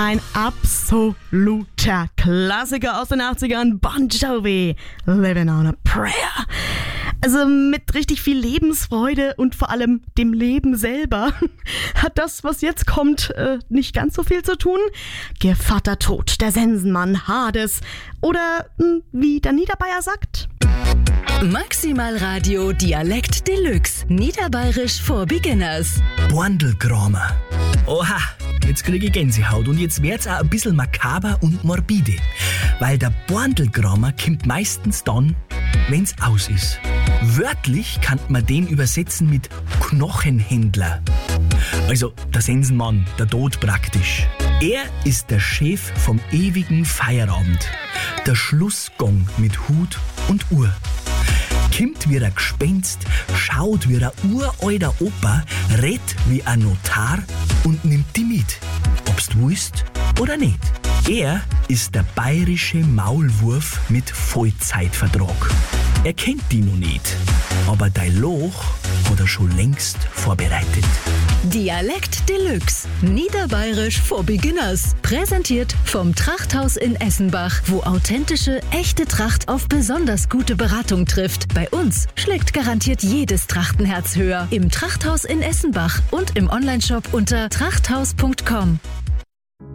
Ein absoluter Klassiker aus den 80ern, Bon Jovi, Living on a Prayer. Also mit richtig viel Lebensfreude und vor allem dem Leben selber hat das, was jetzt kommt, nicht ganz so viel zu tun. Gevatter Tod, der Sensenmann, Hades oder wie der Niederbayer sagt... Maximal Radio Dialekt Deluxe. Niederbayerisch for Beginners. Borndelkramer. Oha, jetzt kriege ich Gänsehaut und jetzt wird's auch ein bisschen makaber und morbide. Weil der Borndelkramer kommt meistens dann, wenn's aus ist. Wörtlich kann man den übersetzen mit Knochenhändler. Also der Sensenmann, der Tod praktisch. Er ist der Chef vom ewigen Feierabend. Der Schlussgong mit Hut und Uhr. Kommt wie ein Gespenst, schaut wie ein uralter Opa, redt wie ein Notar und nimmt die mit. Ob's du willst oder nicht. Er ist der bayerische Maulwurf mit Vollzeitvertrag. Er kennt die noch nicht, aber dein Loch hat er schon längst vorbereitet. Dialekt Deluxe. Niederbayerisch for Beginners. Präsentiert vom Trachthaus in Essenbach, wo authentische, echte Tracht auf besonders gute Beratung trifft. Bei uns schlägt garantiert jedes Trachtenherz höher. Im Trachthaus in Essenbach und im Onlineshop unter trachthaus.com.